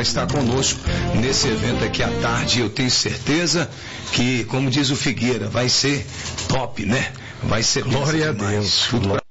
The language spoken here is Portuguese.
vai estar conosco nesse evento aqui à tarde. Eu tenho certeza que, como diz o Figueira, vai ser top, né? Vai ser glória a Deus.